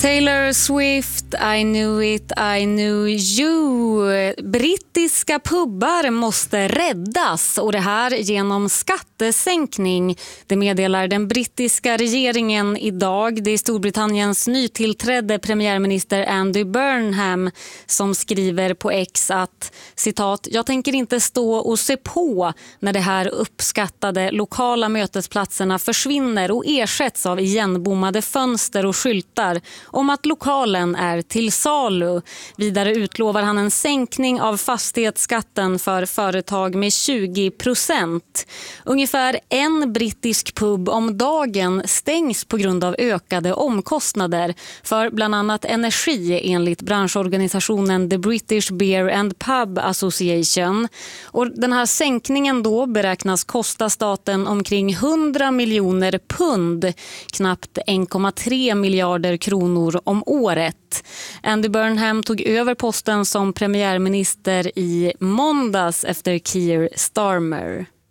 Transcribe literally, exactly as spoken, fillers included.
Taylor Swift, I knew it, I knew you. Brittiska pubbar måste räddas och det här genom skattesänkning. Det meddelar den brittiska regeringen idag. Det är Storbritanniens nytillträdde premiärminister Andy Burnham som skriver på X att, citat, jag tänker inte stå och se på när det här uppskattade lokala mötesplatserna försvinner och ersätts av igenbommade fönster och skyltar om att lokalen är till salu. Vidare utlovar han en sänkning av fastighetsskatten för företag med tjugo procent. Ungefär en brittisk pub om dagen stängs på grund av ökade omkostnader för bland annat energi enligt branschorganisationen The British Beer and Pub Association. Och den här sänkningen då beräknas kosta staten omkring hundra miljoner pund, knappt en komma tre miljarder kronor om året. Andy Burnham tog över posten som premiärminister i måndags efter Keir Starmer.